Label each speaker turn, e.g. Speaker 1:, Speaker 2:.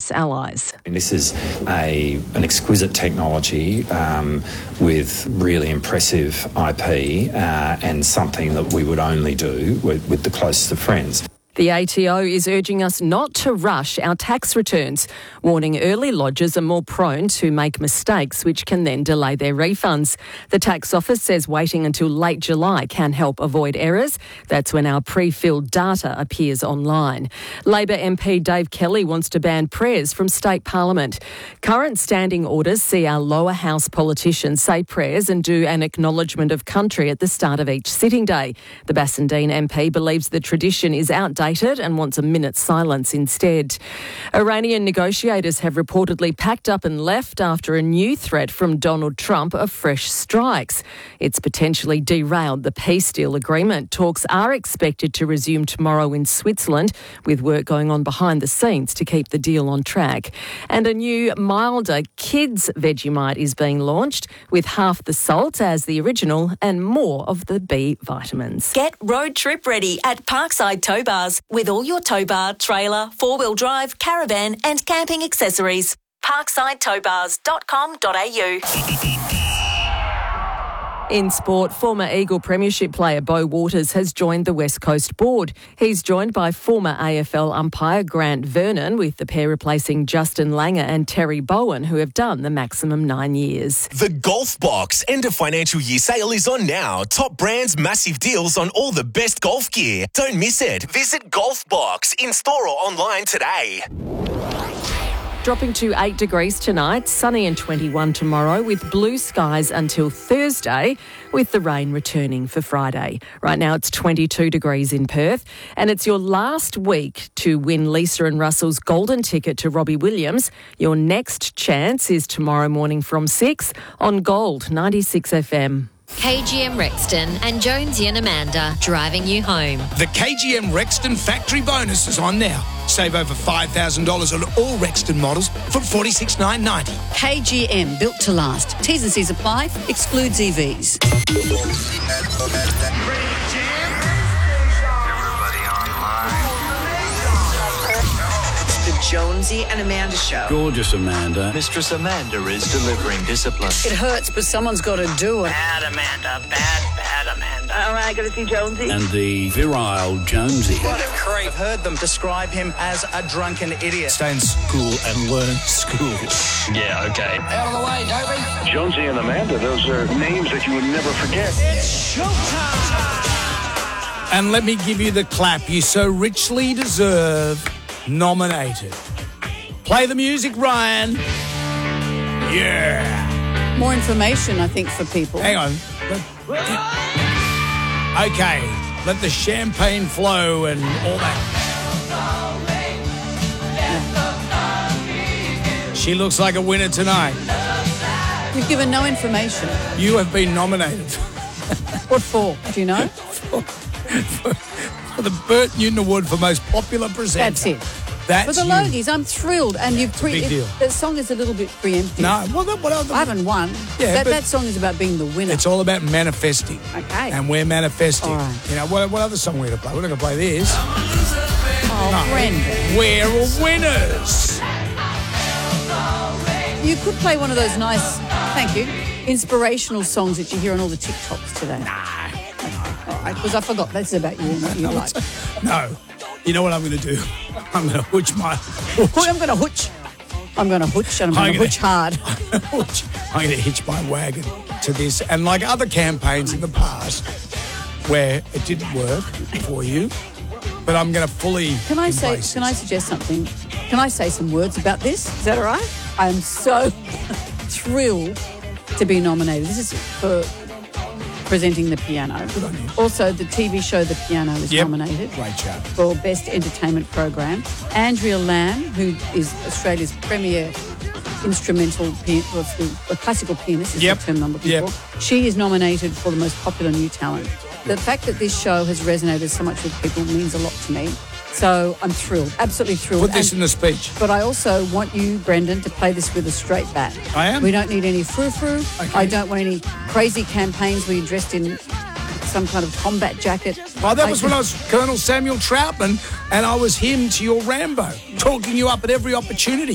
Speaker 1: its allies.
Speaker 2: And this is an exquisite technology with really impressive IP and something that we would only do with the closest of friends.
Speaker 1: The ATO is urging us not to rush our tax returns, warning early lodgers are more prone to make mistakes which can then delay their refunds. The tax office says waiting until late July can help avoid errors. That's when our pre-filled data appears online. Labor MP Dave Kelly wants to ban prayers from state parliament. Current standing orders see our lower house politicians say prayers and do an acknowledgement of country at the start of each sitting day. The Bassendean MP believes the tradition is outdated and wants a minute's silence instead. Iranian negotiators have reportedly packed up and left after a new threat from Donald Trump of fresh strikes. It's potentially derailed the peace deal agreement. Talks are expected to resume tomorrow in Switzerland, with work going on behind the scenes to keep the deal on track. And a new, milder kids Vegemite is being launched with half the salt as the original and more of the B vitamins.
Speaker 3: Get road trip ready at Parkside Tow Bars with all your tow bar, trailer, four-wheel drive, caravan and camping accessories. parksideTowBars.com.au.
Speaker 1: In sport, former Eagle Premiership player Beau Waters has joined the West Coast board. He's joined by former AFL umpire Grant Vernon, with the pair replacing Justin Langer and Terry Bowen, who have done the maximum 9 years.
Speaker 4: The Golf Box end of financial year sale is on now. Top brands, massive deals on all the best golf gear. Don't miss it. Visit Golf Box in store or online today.
Speaker 1: Dropping to 8 degrees tonight, sunny and 21 tomorrow, with blue skies until Thursday, with the rain returning for Friday. Right now it's 22 degrees in Perth, and it's your last week to win Lisa and Russell's golden ticket to Robbie Williams. Your next chance is tomorrow morning from 6 on Gold 96 FM.
Speaker 5: KGM Rexton and Jonesy and Amanda driving you home.
Speaker 6: The KGM Rexton factory bonus is on now. Save over $5,000 on all Rexton models from $46,990.
Speaker 7: KGM, built to last. T's and C's apply. Excludes EVs.
Speaker 8: The Jonesy and Amanda Show.
Speaker 9: Gorgeous Amanda.
Speaker 10: Mistress Amanda is delivering discipline.
Speaker 7: It hurts, but someone's got to do it.
Speaker 8: Bad Amanda. Bad Amanda. All right, going to see Jonesy.
Speaker 9: And the virile Jonesy.
Speaker 10: What a creep. I've heard them describe him as a drunken idiot.
Speaker 6: Stay in school and learn school.
Speaker 10: Yeah, okay.
Speaker 8: Out of the way, Toby.
Speaker 11: Jonesy and Amanda, those are names that you would never forget.
Speaker 8: It's showtime.
Speaker 6: And let me give you the clap you so richly deserve. Nominated. Play the music, Ryan. Yeah.
Speaker 7: More information, I think, for people.
Speaker 6: Hang on. Okay. Let the champagne flow and all that. She looks like a winner tonight.
Speaker 7: You've given no information.
Speaker 6: You have been nominated.
Speaker 7: What for? Do you know?
Speaker 6: For the Bert Newton Award for Most Popular Presenter.
Speaker 7: That's it.
Speaker 6: That's
Speaker 7: for the
Speaker 6: you.
Speaker 7: Logies, I'm thrilled. And you've
Speaker 6: Big deal.
Speaker 7: the song is a little bit preemptive.
Speaker 6: No, well,
Speaker 7: I haven't won.
Speaker 6: Yeah,
Speaker 7: that song is about being the winner.
Speaker 6: It's all about manifesting.
Speaker 7: Okay.
Speaker 6: And we're manifesting.
Speaker 7: All right.
Speaker 6: You know, what other song we're going to play? We're not going to play this.
Speaker 7: Oh,
Speaker 6: No.
Speaker 7: Brendan.
Speaker 6: We're all winners.
Speaker 7: You could play one of those nice, thank you, inspirational songs that you hear on all the TikToks today. All right, because I forgot. That's about you and what you like.
Speaker 6: No. You know what I'm going to do? I'm going to hooch my...
Speaker 7: I'm going to hooch. I'm going to hooch and I'm going to hooch hard.
Speaker 6: I'm going to hitch my wagon to this. And like other campaigns in the past where it didn't work for you, but I'm going to fully
Speaker 7: Can I
Speaker 6: embrace this.
Speaker 7: suggest something? Can I say some words about this? Is that all right? I am so thrilled to be nominated. This is for presenting the piano.
Speaker 6: Good on you.
Speaker 7: Also, the TV show The Piano is nominated.
Speaker 6: Great job.
Speaker 7: For Best Entertainment Program. Andrea Lamb, who is Australia's premier instrumental classical pianist, is the term I'm looking for. She is nominated for the most popular new talent. The fact that this show has resonated so much with people means a lot to me. So I'm thrilled, absolutely thrilled.
Speaker 6: Put this in the speech.
Speaker 7: But I also want you, Brendan, to play this with a straight bat.
Speaker 6: I am.
Speaker 7: We don't need any frou-frou.
Speaker 6: Okay.
Speaker 7: I don't want any crazy campaigns where you're dressed in some kind of combat jacket.
Speaker 6: Oh, that was when I was Colonel Samuel Troutman and I was him to your Rambo, talking you up at every opportunity.